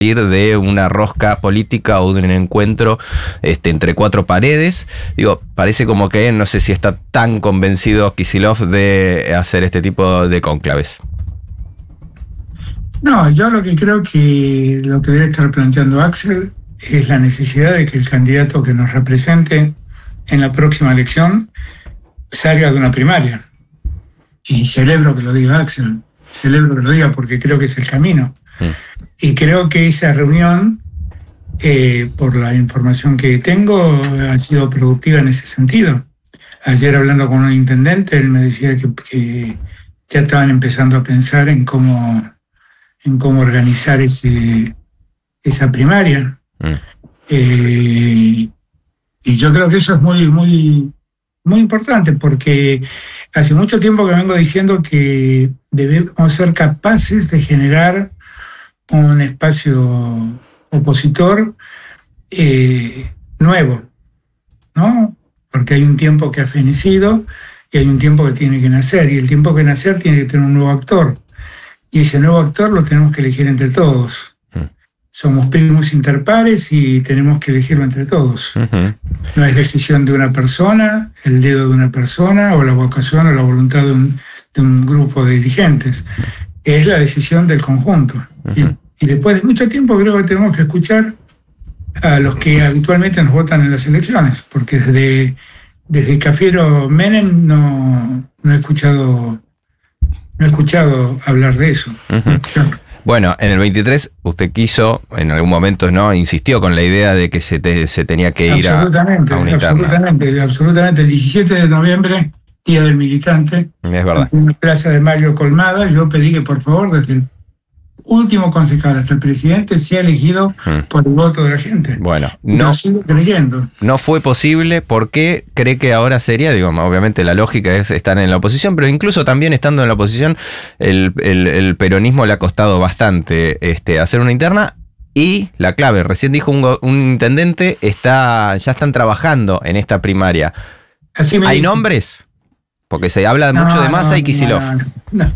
ir de una rosca política o de un encuentro entre cuatro paredes. Digo, parece como que no sé si está tan convencido Kicillof de hacer este tipo de cónclaves. No, yo lo que creo que lo que debe estar planteando Axel es la necesidad de que el candidato que nos represente en la próxima elección salga de una primaria. Y celebro que lo diga Axel, celebro que lo diga porque creo que es el camino. Y creo que esa reunión, por la información que tengo, ha sido productiva en ese sentido. Ayer hablando con un intendente, él me decía que ya estaban empezando a pensar en cómo organizar esa primaria. Y yo creo que eso es muy, muy, muy importante, porque hace mucho tiempo que vengo diciendo que debemos ser capaces de generar un espacio opositor nuevo, ¿no? Porque hay un tiempo que ha fenecido y hay un tiempo que tiene que nacer, y el tiempo que nacer tiene que tener un nuevo actor, y ese nuevo actor lo tenemos que elegir entre todos. Somos primos interpares y tenemos que elegirlo entre todos. No es decisión de una persona, el dedo de una persona, o la vocación o la voluntad de un grupo de dirigentes. Es la decisión del conjunto. Y después de mucho tiempo creo que tenemos que escuchar a los que habitualmente nos votan en las elecciones, porque desde Cafiero Menem no he escuchado hablar de eso. Bueno, en el 23 usted quiso, en algún momento, ¿no? Insistió con la idea de que se tenía que ir a una interna. Absolutamente. El 17 de noviembre, Día del Militante, es verdad, en la Plaza de Mario Colmada, yo pedí que por favor, desde el último concejal hasta el presidente, sea elegido por el voto de la gente. Bueno, no sigo creyendo. No fue posible. ¿Por qué cree que ahora sería? Digo, obviamente la lógica es estar en la oposición, pero incluso también estando en la oposición, el peronismo le ha costado bastante hacer una interna. Y la clave, recién dijo un intendente, ya están trabajando en esta primaria. ¿Hay nombres? Porque se habla mucho de Massa y Kicillof. No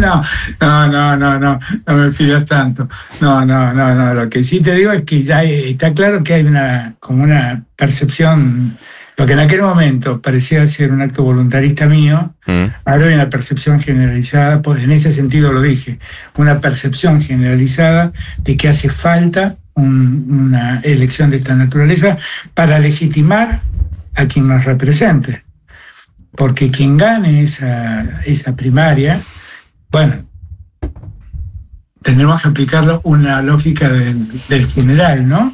me fías tanto. No. Lo que sí te digo es que ya está claro que hay como una percepción, lo que en aquel momento parecía ser un acto voluntarista mío, ahora hay una percepción generalizada, pues en ese sentido lo dije, una percepción generalizada de que hace falta una elección de esta naturaleza para legitimar a quien nos represente. Porque quien gane esa primaria, bueno, tendremos que aplicarlo una lógica del general, ¿no?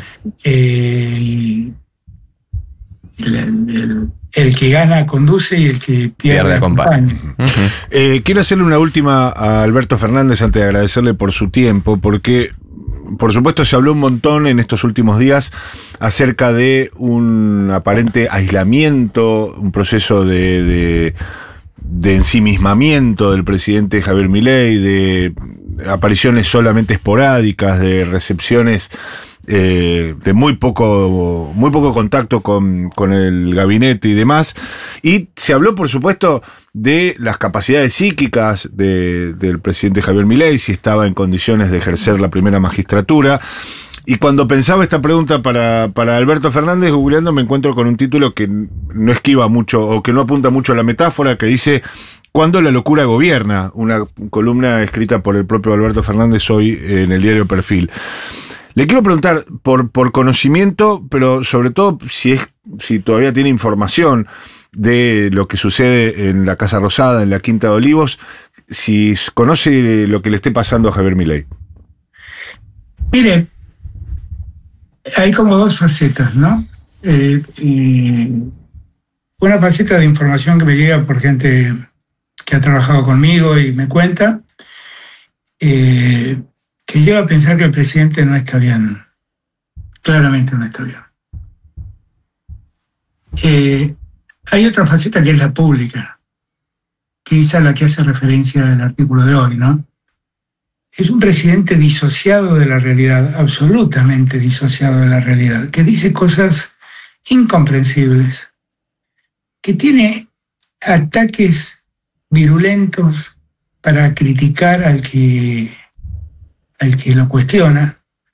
El que gana conduce y el que pierde acompaña. Quiero hacerle una última a Alberto Fernández antes de agradecerle por su tiempo, porque por supuesto se habló un montón en estos últimos días acerca de un aparente aislamiento, un proceso de ensimismamiento del presidente Javier Milei, de apariciones solamente esporádicas, de recepciones de muy poco contacto con el gabinete y demás. Y se habló, por supuesto, de las capacidades psíquicas del presidente Javier Milei, si estaba en condiciones de ejercer la primera magistratura. Y cuando pensaba esta pregunta para Alberto Fernández, googleando, me encuentro con un título que no esquiva mucho o que no apunta mucho a la metáfora, que dice "Cuando la locura gobierna", una columna escrita por el propio Alberto Fernández hoy en el diario Perfil. Le quiero preguntar por conocimiento, pero sobre todo si todavía tiene información de lo que sucede en la Casa Rosada, en la Quinta de Olivos, si conoce lo que le esté pasando a Javier Milei. Mire, hay como dos facetas, ¿no? Una faceta de información que me llega por gente que ha trabajado conmigo y me cuenta, que lleva a pensar que el presidente no está bien. Claramente no está bien. Hay otra faceta que es la pública, que es a la que hace referencia el artículo de hoy, ¿no? Es un presidente disociado de la realidad, absolutamente disociado de la realidad, que dice cosas incomprensibles, que tiene ataques virulentos para criticar al que lo cuestiona,